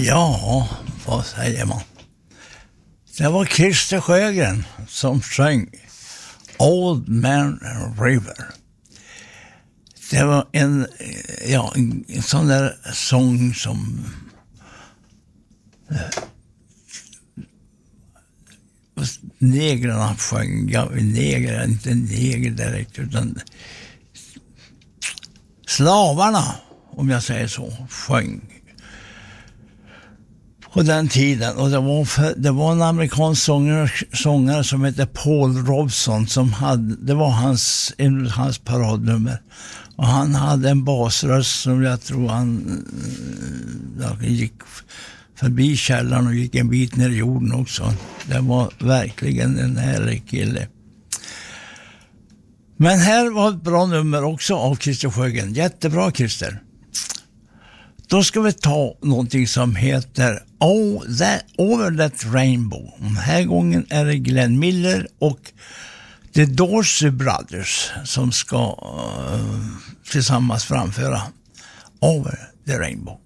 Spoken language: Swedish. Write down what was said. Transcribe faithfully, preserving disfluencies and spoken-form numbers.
Ja, vad säger man? Det var Christer Sjögren som sjöng Old Man River. Det var en, ja, en, en sån där sång som eh, negrarna sjöng. Ja, neger, inte neger direkt, utan slavarna, om jag säger så, sjöng på den tiden. Och det var, för, det var en amerikansk sångare, sångare som hette Paul Robson som hade, det var hans, en, hans paradnummer. Och han hade en basröst som jag tror han ja, gick förbi källaren och gick en bit ner i jorden också. Det var verkligen en härlig kille. Men här var ett bra nummer också av Christer Sjögren. Jättebra, Christer. Då ska vi ta någonting som heter Oh, that, Over That Rainbow. Den här gången är det Glenn Miller och The Dorsey Brothers som ska uh, tillsammans framföra Over the Rainbow.